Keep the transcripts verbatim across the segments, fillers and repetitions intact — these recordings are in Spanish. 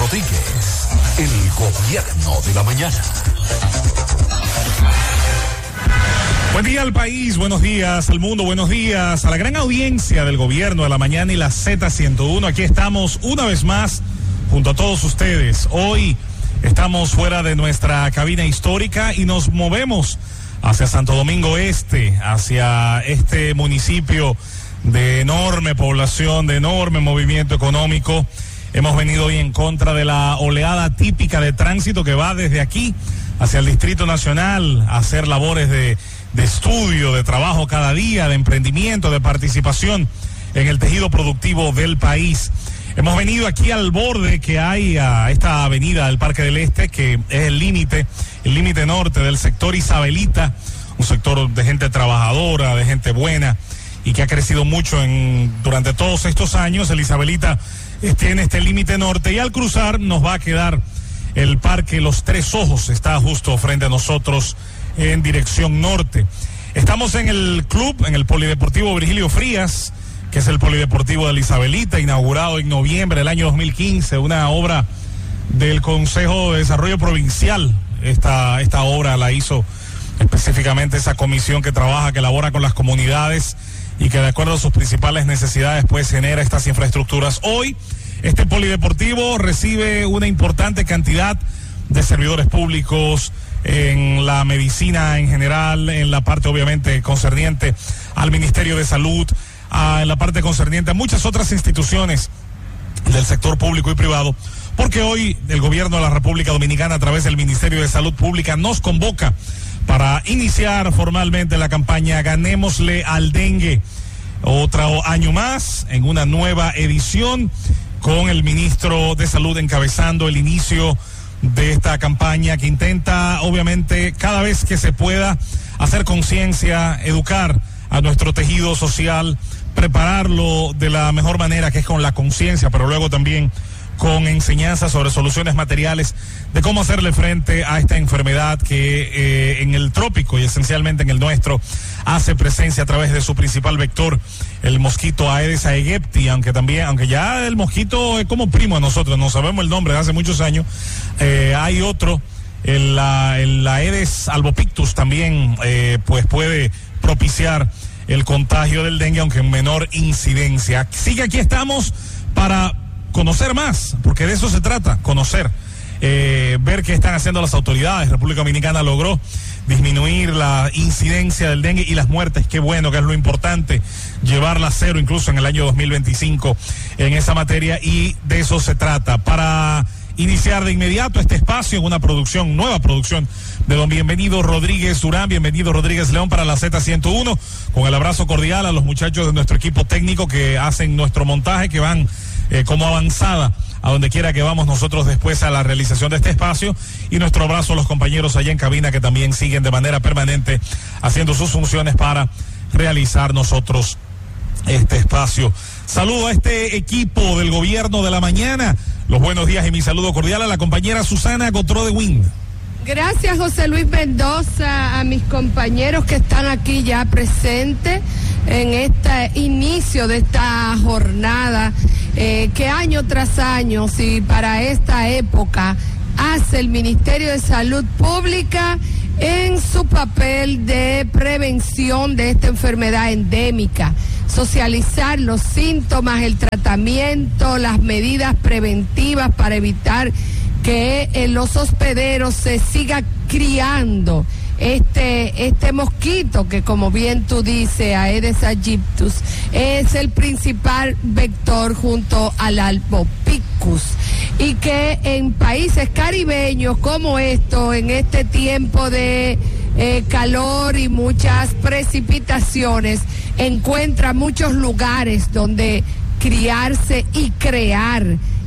Rodríguez, el gobierno de la mañana. Buen día al país, buenos días al mundo, buenos días a la gran audiencia del gobierno de la mañana y la Z ciento uno. Aquí estamos una vez más junto a todos ustedes. Hoy estamos fuera de nuestra cabina histórica y nos movemos hacia Santo Domingo Este, hacia este municipio de enorme población, de enorme movimiento económico. Hemos venido hoy en contra de la oleada típica de tránsito que va desde aquí hacia el Distrito Nacional a hacer labores de de estudio, de trabajo cada día, de emprendimiento, de participación en el tejido productivo del país. Hemos venido aquí al borde que hay a esta avenida del Parque del Este, que es el límite, el límite norte del sector Isabelita, un sector de gente trabajadora, de gente buena y que ha crecido mucho en durante todos estos años. El Isabelita tiene este límite norte y al cruzar nos va a quedar el Parque Los Tres Ojos, está justo frente a nosotros en dirección norte. Estamos en el club, en el Polideportivo Virgilio Frías, que es el Polideportivo de la Isabelita, inaugurado en noviembre del año dos mil quince, una obra del Consejo de Desarrollo Provincial. Esta, esta obra la hizo específicamente esa comisión que trabaja, que elabora con las comunidades y que de acuerdo a sus principales necesidades pues genera estas infraestructuras. Hoy este Polideportivo recibe una importante cantidad de servidores públicos, en la medicina en general, en la parte obviamente concerniente al Ministerio de Salud, a, en la parte concerniente a muchas otras instituciones del sector público y privado, porque hoy el gobierno de la República Dominicana a través del Ministerio de Salud Pública nos convoca para iniciar formalmente la campaña Ganémosle al Dengue. Otro año más en una nueva edición con el ministro de Salud encabezando el inicio de esta campaña que intenta obviamente cada vez que se pueda hacer conciencia, educar a nuestro tejido social, prepararlo de la mejor manera que es con la conciencia, pero luego también con enseñanzas sobre soluciones materiales de cómo hacerle frente a esta enfermedad que eh, en el trópico y esencialmente en el nuestro hace presencia a través de su principal vector, el mosquito Aedes aegypti, aunque también, aunque ya el mosquito es como primo a nosotros, no sabemos el nombre de hace muchos años, eh, hay otro, el, la, el Aedes albopictus también eh, pues puede propiciar el contagio del dengue, aunque en menor incidencia. Así que aquí estamos para conocer más, porque de eso se trata, conocer, eh, ver qué están haciendo las autoridades. República Dominicana logró disminuir la incidencia del dengue y las muertes, qué bueno, que es lo importante, llevarla a cero incluso en el año dos mil veinticinco en esa materia, y de eso se trata. Para iniciar de inmediato este espacio en una producción, nueva producción de don Bienvenido Rodríguez Durán, Bienvenido Rodríguez León para la Z ciento uno, con el abrazo cordial a los muchachos de nuestro equipo técnico que hacen nuestro montaje, que van Eh, como avanzada a donde quiera que vamos nosotros después a la realización de este espacio, y nuestro abrazo a los compañeros allá en cabina que también siguen de manera permanente haciendo sus funciones para realizar nosotros este espacio. Saludo a este equipo del gobierno de la mañana, los buenos días y mi saludo cordial a la compañera Susana Gotró de Wind. Gracias, José Luis Mendoza, a mis compañeros que están aquí ya presentes en este inicio de esta jornada eh, que año tras año, si para esta época hace el Ministerio de Salud Pública en su papel de prevención de esta enfermedad endémica, socializar los síntomas, el tratamiento, las medidas preventivas para evitar que en los hospederos se siga criando este este mosquito que, como bien tú dices, Aedes aegyptus, es el principal vector junto al albopictus, y que en países caribeños como esto, en este tiempo de eh, calor y muchas precipitaciones, encuentra muchos lugares donde criarse y crear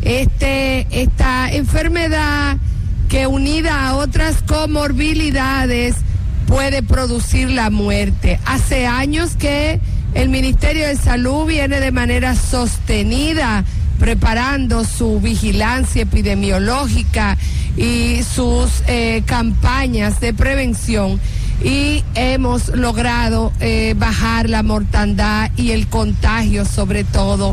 este esta enfermedad que, unida a otras comorbilidades, puede producir la muerte. Hace años que el Ministerio de Salud viene de manera sostenida preparando su vigilancia epidemiológica y sus eh, campañas de prevención, y hemos logrado eh, bajar la mortandad y el contagio, sobre todo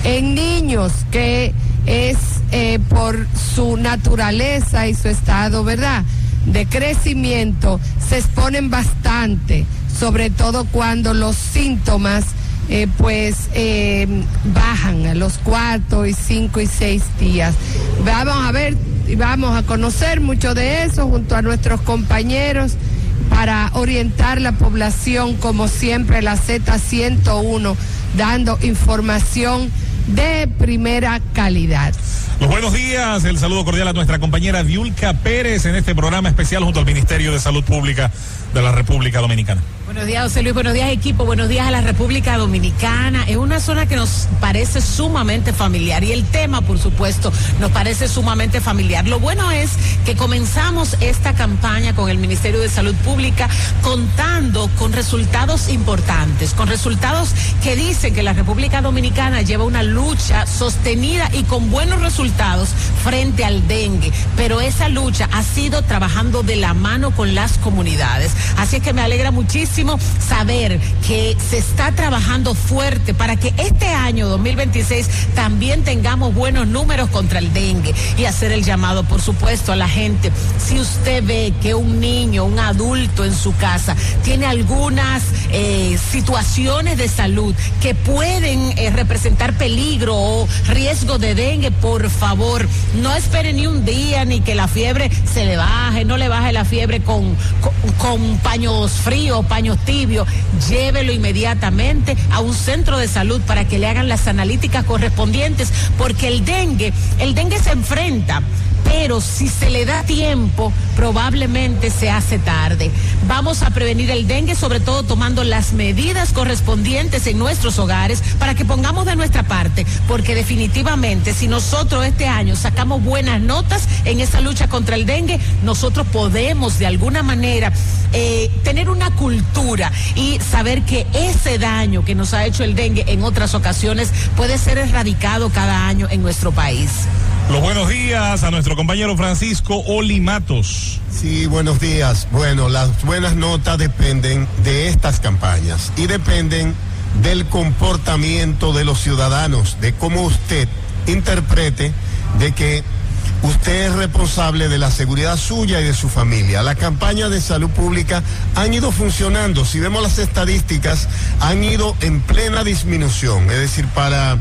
En niños, que es eh, por su naturaleza y su estado, ¿verdad?, de crecimiento, se exponen bastante, sobre todo cuando los síntomas eh, pues eh, bajan a los cuatro y cinco y seis días. Vamos a ver y vamos a conocer mucho de eso junto a nuestros compañeros para orientar la población, como siempre, la Z ciento uno, dando información de primera calidad. Los buenos días, el saludo cordial a nuestra compañera Diulca Pérez en este programa especial junto al Ministerio de Salud Pública de la República Dominicana. Buenos días, José Luis, buenos días, equipo, buenos días a la República Dominicana. Es una zona que nos parece sumamente familiar y el tema, por supuesto, nos parece sumamente familiar. Lo bueno es que comenzamos esta campaña con el Ministerio de Salud Pública contando con resultados importantes, con resultados que dicen que la República Dominicana lleva una lucha sostenida y con buenos resultados frente al dengue, pero esa lucha ha sido trabajando de la mano con las comunidades. Así es que me alegra muchísimo saber que se está trabajando fuerte para que este año dos mil veintiséis también tengamos buenos números contra el dengue, y hacer el llamado, por supuesto, a la gente. Si usted ve que un niño, un adulto en su casa tiene algunas eh, situaciones de salud que pueden eh, representar peligro o riesgo de dengue, por favor, no espere ni un día ni que la fiebre se le baje, no le baje la fiebre con, con, con paños fríos, paños tibios, llévelo inmediatamente a un centro de salud para que le hagan las analíticas correspondientes, porque el dengue, el dengue se enfrenta, pero si se le da tiempo, probablemente se hace tarde. Vamos a prevenir el dengue, sobre todo tomando las medidas correspondientes en nuestros hogares para que pongamos de nuestra parte, porque definitivamente si nosotros este año sacamos buenas notas en esa lucha contra el dengue, nosotros podemos de alguna manera eh, tener una cultura y saber que ese daño que nos ha hecho el dengue en otras ocasiones puede ser erradicado cada año en nuestro país. Los buenos días a nuestro compañero Francisco Oli Matos. Sí, buenos días. Bueno, las buenas notas dependen de estas campañas y dependen del comportamiento de los ciudadanos, de cómo usted interprete de que usted es responsable de la seguridad suya y de su familia. Las campañas de salud pública han ido funcionando. Si vemos las estadísticas, han ido en plena disminución. Es decir, para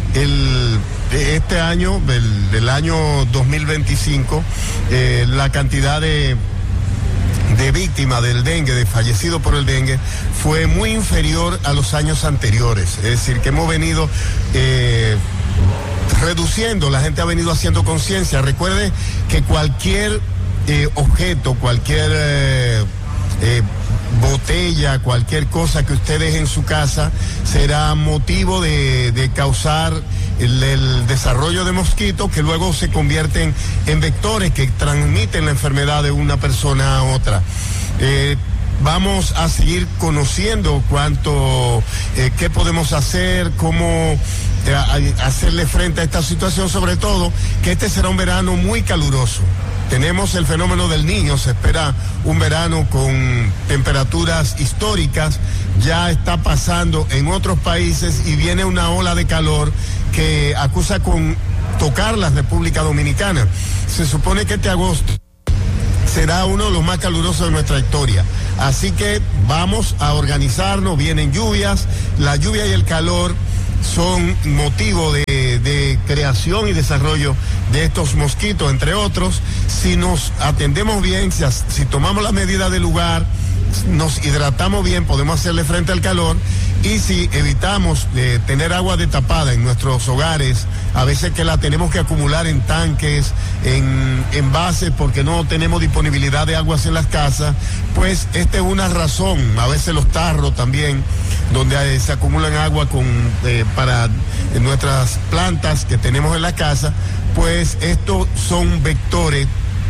el este año, del, del año dos mil veinticinco, eh, la cantidad de, de víctimas del dengue, de fallecidos por el dengue, fue muy inferior a los años anteriores. Es decir, que hemos venido eh, reduciendo, la gente ha venido haciendo conciencia. Recuerde que cualquier eh, objeto, cualquier eh, eh, botella, cualquier cosa que usted deje en su casa será motivo de, de causar el, el desarrollo de mosquitos que luego se convierten en vectores que transmiten la enfermedad de una persona a otra. Eh, Vamos a seguir conociendo cuánto, eh, qué podemos hacer, cómo eh, hacerle frente a esta situación, sobre todo que este será un verano muy caluroso. Tenemos el fenómeno del Niño, se espera un verano con temperaturas históricas, ya está pasando en otros países y viene una ola de calor que acusa con tocar la República Dominicana. Se supone que este agosto será uno de los más calurosos de nuestra historia. Así que vamos a organizarnos, vienen lluvias, la lluvia y el calor son motivo de, de creación y desarrollo de estos mosquitos, entre otros. Si nos atendemos bien, si, si tomamos las medidas del lugar, nos hidratamos bien, podemos hacerle frente al calor. Y si evitamos eh, tener agua destapada en nuestros hogares, a veces que la tenemos que acumular en tanques, en envases, porque no tenemos disponibilidad de aguas en las casas, pues esta es una razón. A veces los tarros también, donde eh, se acumulan agua con, eh, para eh, nuestras plantas que tenemos en la casa, pues estos son vectores,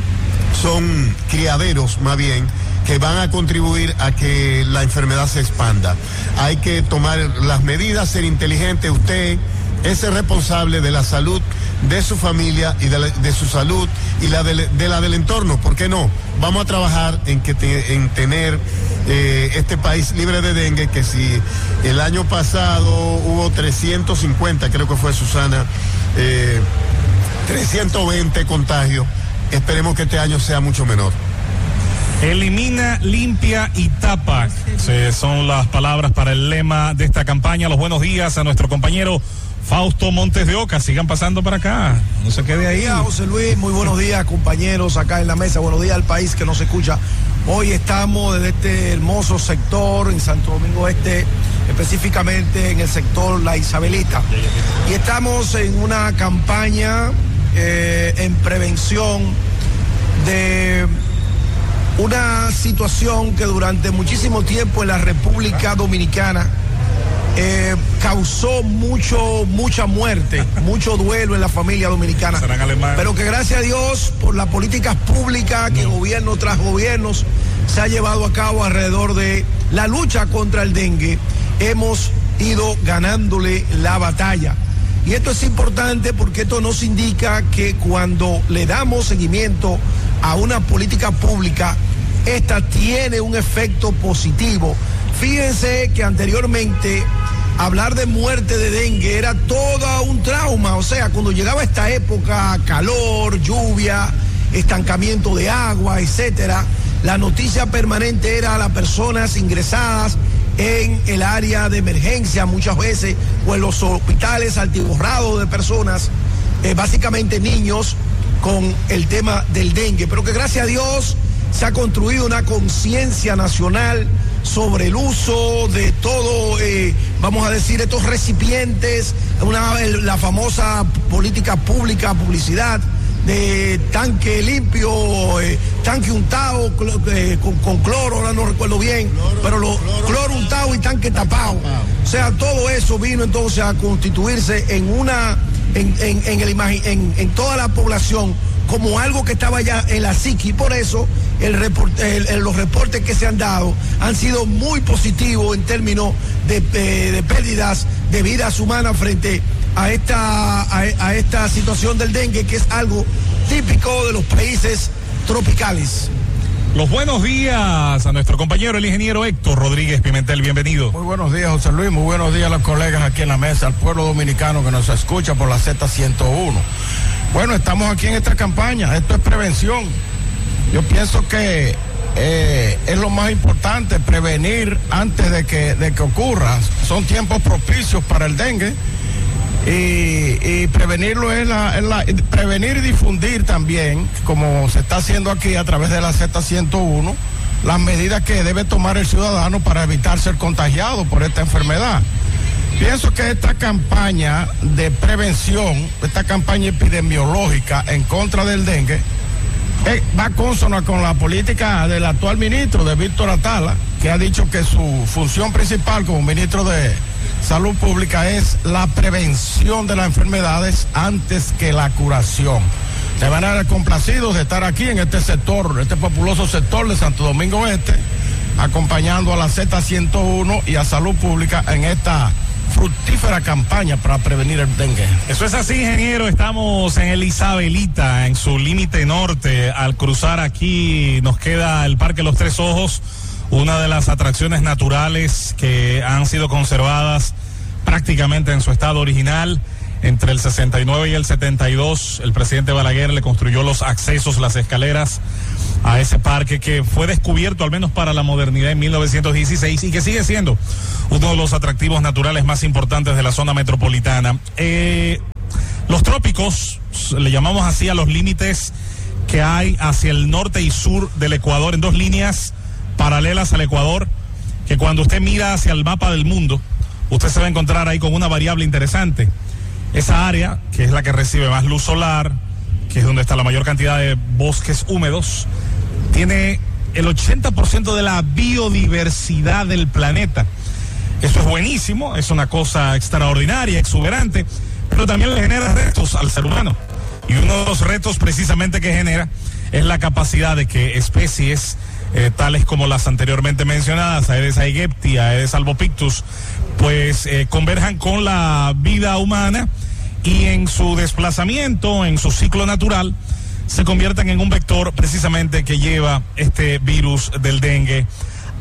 son criaderos más bien, que van a contribuir a que la enfermedad se expanda. Hay que tomar las medidas, ser inteligente. Usted es el responsable de la salud de su familia y de, la, de su salud y la de, de la del entorno. ¿Por qué no? Vamos a trabajar en, que te, en tener eh, este país libre de dengue, que si el año pasado hubo trescientos cincuenta, creo que fue Susana, eh, trescientos veinte contagios, esperemos que este año sea mucho menor. Elimina, limpia y tapa. Sí, son las palabras para el lema de esta campaña. Los buenos días a nuestro compañero Fausto Montes de Oca. Sigan pasando para acá, no se quede ahí. Buenos días, José Luis, muy buenos días, compañeros acá en la mesa. Buenos días al país que nos escucha. Hoy estamos desde este hermoso sector en Santo Domingo Este, específicamente en el sector La Isabelita. Y estamos en una campaña eh, en prevención de una situación que durante muchísimo tiempo en la República Dominicana eh, causó mucho, mucha muerte, mucho duelo en la familia dominicana. Pero que gracias a Dios, por las políticas públicas que no. gobierno tras gobiernos se ha llevado a cabo alrededor de la lucha contra el dengue, hemos ido ganándole la batalla. Y esto es importante porque esto nos indica que cuando le damos seguimiento a una política pública, esta tiene un efecto positivo. Fíjense que anteriormente hablar de muerte de dengue era todo un trauma, o sea, cuando llegaba esta época, calor, lluvia, estancamiento de agua, etcétera, la noticia permanente era a las personas ingresadas en el área de emergencia muchas veces, o en los hospitales altiborrados de personas, eh, básicamente niños, con el tema del dengue, pero que gracias a Dios se ha construido una conciencia nacional sobre el uso de todo, eh, vamos a decir, estos recipientes, una, la famosa política pública, publicidad de tanque limpio, eh, tanque untado cl eh, con, con cloro, ahora no recuerdo bien, cloro, pero lo, cloro, cloro untado y tanque tapado. O sea, todo eso vino entonces a constituirse en una, en, en, en, el en, en toda la población como algo que estaba ya en la psique, y por eso el reporte, el, el, los reportes que se han dado han sido muy positivos en términos de, de, de pérdidas de vidas humanas frente a esta, a, a esta situación del dengue, que es algo típico de los países tropicales. Los buenos días a nuestro compañero el ingeniero Héctor Rodríguez Pimentel, bienvenido. Muy buenos días, José Luis, muy buenos días a los colegas aquí en la mesa, al pueblo dominicano que nos escucha por la Z ciento uno. Bueno, estamos aquí en esta campaña, esto es prevención. Yo pienso que eh, es lo más importante, prevenir antes de que, de que ocurra. Son tiempos propicios para el dengue. Y, y prevenirlo es la, es la, prevenir y difundir también, como se está haciendo aquí a través de la Z ciento uno, las medidas que debe tomar el ciudadano para evitar ser contagiado por esta enfermedad. Pienso que esta campaña de prevención, esta campaña epidemiológica en contra del dengue, eh, va consona con la política del actual ministro, de Víctor Atala, que ha dicho que su función principal como ministro de Salud Pública es la prevención de las enfermedades antes que la curación. De manera complacidos de estar aquí en este sector, este populoso sector de Santo Domingo Este, acompañando a la Z ciento uno y a Salud Pública en esta fructífera campaña para prevenir el dengue. Eso es así, ingeniero. Estamos en el Isabelita, en su límite norte. Al cruzar aquí nos queda el Parque Los Tres Ojos, una de las atracciones naturales que han sido conservadas prácticamente en su estado original. Entre el sesenta y nueve y el setenta y dos, el presidente Balaguer le construyó los accesos, las escaleras a ese parque que fue descubierto, al menos para la modernidad, en mil novecientos dieciséis, y que sigue siendo uno de los atractivos naturales más importantes de la zona metropolitana. Eh, los trópicos, le llamamos así a los límites que hay hacia el norte y sur del Ecuador, en dos líneas paralelas al Ecuador, que cuando usted mira hacia el mapa del mundo, usted se va a encontrar ahí con una variable interesante. Esa área, que es la que recibe más luz solar, que es donde está la mayor cantidad de bosques húmedos, tiene el ochenta por ciento de la biodiversidad del planeta. Eso es buenísimo, es una cosa extraordinaria, exuberante, pero también le genera retos al ser humano. Y uno de los retos precisamente que genera es la capacidad de que especies eh, tales como las anteriormente mencionadas, Aedes aegypti, Aedes albopictus, pues eh, converjan con la vida humana y en su desplazamiento, en su ciclo natural, se conviertan en un vector precisamente que lleva este virus del dengue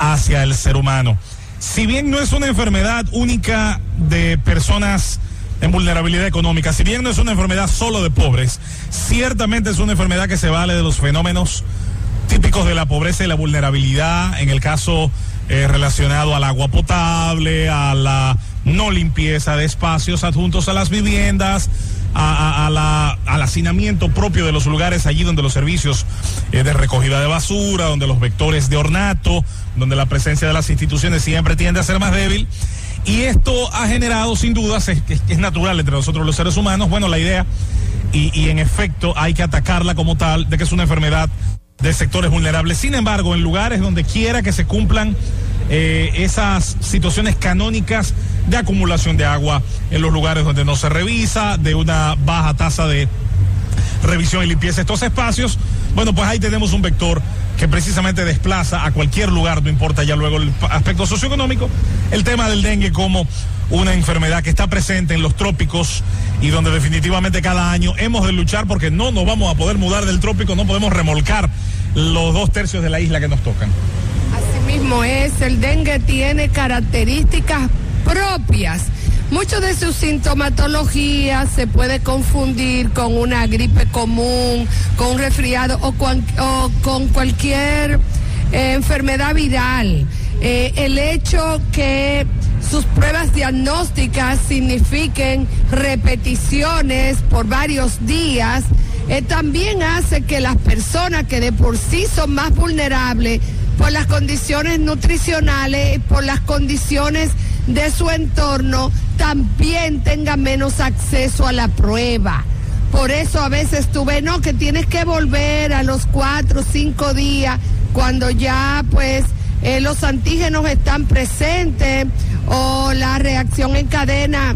hacia el ser humano. Si bien no es una enfermedad única de personas en vulnerabilidad económica, si bien no es una enfermedad solo de pobres, ciertamente es una enfermedad que se vale de los fenómenos típicos de la pobreza y la vulnerabilidad, en el caso eh, relacionado al agua potable, a la no limpieza de espacios adjuntos a las viviendas, a, a, a la, al hacinamiento propio de los lugares allí donde los servicios eh, de recogida de basura, donde los vectores de ornato, donde la presencia de las instituciones siempre tiende a ser más débil. Y esto ha generado, sin dudas, es, es natural entre nosotros los seres humanos, bueno, la idea, y, y en efecto hay que atacarla como tal, de que es una enfermedad de sectores vulnerables. Sin embargo, en lugares donde quiera que se cumplan eh, esas situaciones canónicas de acumulación de agua, en los lugares donde no se revisa, de una baja tasa de revisión y limpieza de estos espacios, bueno, pues ahí tenemos un vector que precisamente desplaza a cualquier lugar, no importa ya luego el aspecto socioeconómico, el tema del dengue como una enfermedad que está presente en los trópicos y donde definitivamente cada año hemos de luchar porque no nos vamos a poder mudar del trópico, no podemos remolcar los dos tercios de la isla que nos tocan. Así mismo es, el dengue tiene características propias. Mucho de su sintomatología se puede confundir con una gripe común, con un resfriado o con, o con cualquier eh, enfermedad viral. Eh, el hecho que sus pruebas diagnósticas signifiquen repeticiones por varios días, eh, también hace que las personas que de por sí son más vulnerables por las condiciones nutricionales, por las condiciones de su entorno, también tengan menos acceso a la prueba. Por eso a veces tú ves, no, que tienes que volver a los cuatro o cinco días, cuando ya pues eh, los antígenos están presentes o la reacción en cadena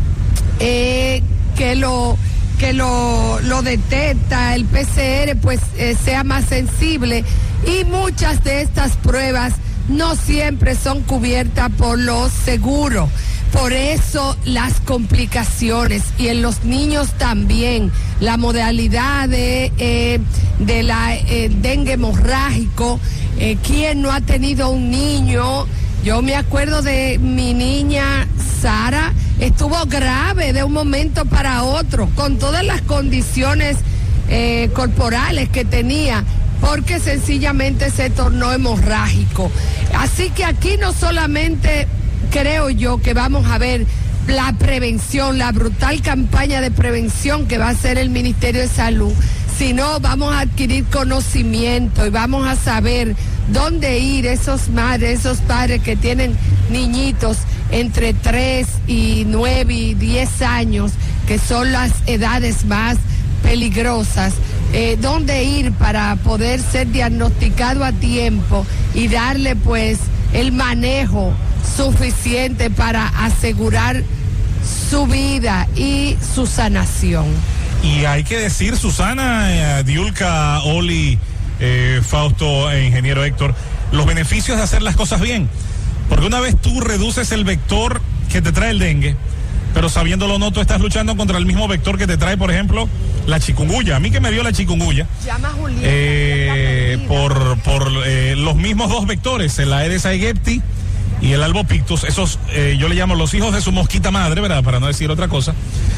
eh, que lo que lo, lo detecta, el P C R pues eh, sea más sensible, y muchas de estas pruebas no siempre son cubiertas por los seguros. Por eso las complicaciones, y en los niños también, la modalidad de, eh, de la eh, dengue hemorrágico. Eh, ¿Quién no ha tenido un niño? Yo me acuerdo de mi niña Sara, estuvo grave de un momento para otro, con todas las condiciones eh, corporales que tenía, porque sencillamente se tornó hemorrágico. Así que aquí no solamente creo yo que vamos a ver la prevención, la brutal campaña de prevención que va a hacer el Ministerio de Salud, sino vamos a adquirir conocimiento y vamos a saber dónde ir esos madres, esos padres que tienen niñitos entre tres y nueve y diez años, que son las edades más peligrosas. Eh, dónde ir para poder ser diagnosticado a tiempo y darle pues el manejo suficiente para asegurar su vida y su sanación. Y hay que decir, Susana, eh, Diulca, Oli, eh, Fausto e ingeniero Héctor, los beneficios de hacer las cosas bien, porque una vez tú reduces el vector que te trae el dengue, pero sabiéndolo o no, tú estás luchando contra el mismo vector que te trae, por ejemplo, la chikungunya. A mí que me dio la chikungunya, Llama a Julieta, eh, por, por eh, los mismos dos vectores, el Aedes aegypti y el albopictus, esos eh, yo le llamo los hijos de su mosquita madre, ¿verdad? Para no decir otra cosa.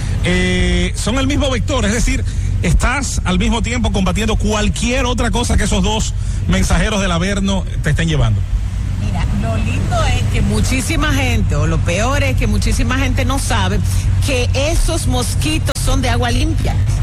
Eh, son el mismo vector, es decir, estás al mismo tiempo combatiendo cualquier otra cosa que esos dos mensajeros del Averno te estén llevando. Mira, lo lindo es que muchísima gente, o lo peor es que muchísima gente no sabe que esos mosquitos son de agua limpia.